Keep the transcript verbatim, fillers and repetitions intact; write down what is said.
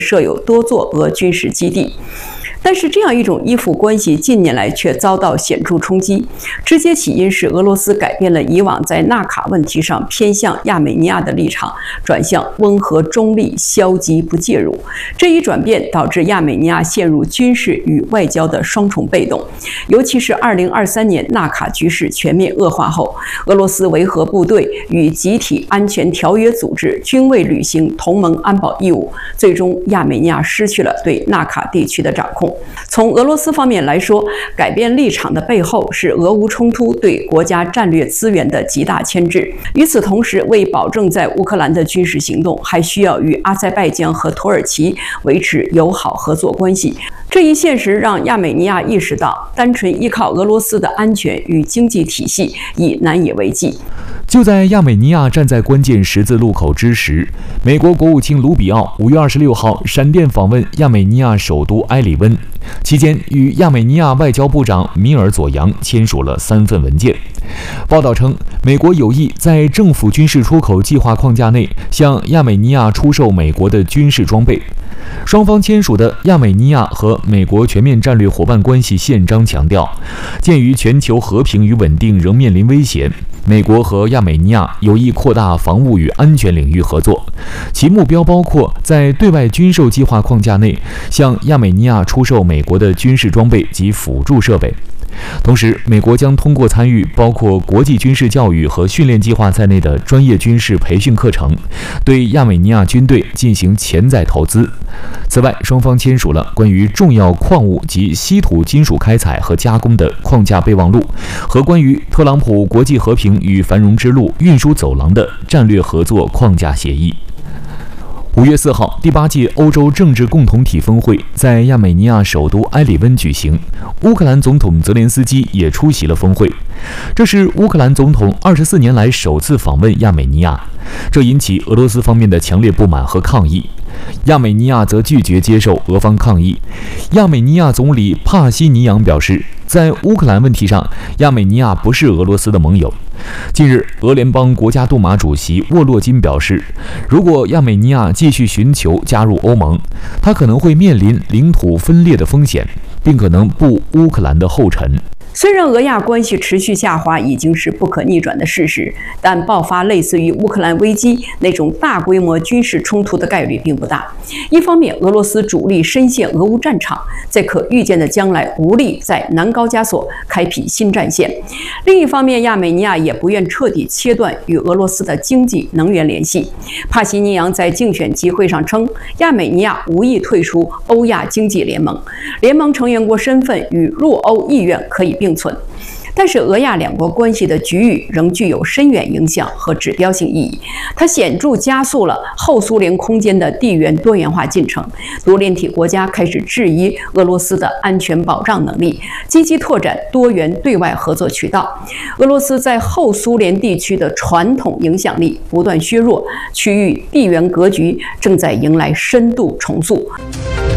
设有多座俄军事基地。但是，这样一种依附关系近年来却遭到显著冲击。直接起因是俄罗斯改变了以往在纳卡问题上偏向亚美尼亚的立场，转向温和中立、消极不介入。这一转变导致亚美尼亚陷入军事与外交的双重被动。尤其是二零二三年纳卡局势全面恶化后，俄罗斯维和部队与集体安全条约组织均未履行同盟安保义务，最终亚美尼亚失去了对纳卡地区的掌控。从俄罗斯方面来说，改变立场的背后是俄乌冲突对国家战略资源的极大牵制。与此同时，为保证在乌克兰的军事行动，还需要与阿塞拜疆和土耳其维持友好合作关系。这一现实让亚美尼亚意识到，单纯依靠俄罗斯的安全与经济体系已难以为继。 就在亚美尼亚站在关键十字路口之时，美国国务卿卢比奥五月二十六号闪电访问亚美尼亚首都埃里温，期间与亚美尼亚外交部长米尔佐扬签署了三份文件。报道称，美国有意在政府军事出口计划框架内向亚美尼亚出售美国的军事装备。双方签署的亚美尼亚和美国全面战略伙伴关系宪章强调，鉴于全球和平与稳定仍面临威胁，美国和亚美尼亚有意扩大防务与安全领域合作，其目标包括在对外军售计划框架内向亚美尼亚出售美国的军事装备及辅助设备。同时，美国将通过参与包括国际军事教育和训练计划在内的专业军事培训课程，对亚美尼亚军队进行潜在投资。此外，双方签署了关于重要矿物及稀土金属开采和加工的框架备忘录，和关于特朗普国际和平与繁荣之路运输走廊的战略合作框架协议。五月四号，第八届欧洲政治共同体峰会在亚美尼亚首都埃里温举行，乌克兰总统泽连斯基也出席了峰会。这是乌克兰总统二十四年来首次访问亚美尼亚，这引起俄罗斯方面的强烈不满和抗议。亚美尼亚则拒绝接受俄方抗议。亚美尼亚总理帕西尼扬表示，在乌克兰问题上，亚美尼亚不是俄罗斯的盟友。近日，俄联邦国家杜马主席沃洛金表示，如果亚美尼亚继续寻求加入欧盟，他可能会面临领土分裂的风险，并可能步乌克兰的后尘。 虽然俄亚关系持续下滑已经是不可逆转的事实，但爆发类似于乌克兰危机那种大规模军事冲突的概率并不大。一方面，俄罗斯主力深陷俄乌战场，在可预见的将来无力在南高加索开辟新战线；另一方面，亚美尼亚也不愿彻底切断与俄罗斯的经济能源联系。帕西尼扬在竞选集会上称，亚美尼亚无意退出欧亚经济联盟，联盟成员国身份与入欧意愿可以并存。但是，俄亚两国关系的局域仍具有深远影响和指标性意义，它显著加速了后苏联空间的地缘多元化进程。多联体国家开始质疑俄罗斯的安全保障能力，积极拓展多元对外合作渠道。俄罗斯在后苏联地区的传统影响力不断削弱，区域地缘格局正在迎来深度重塑。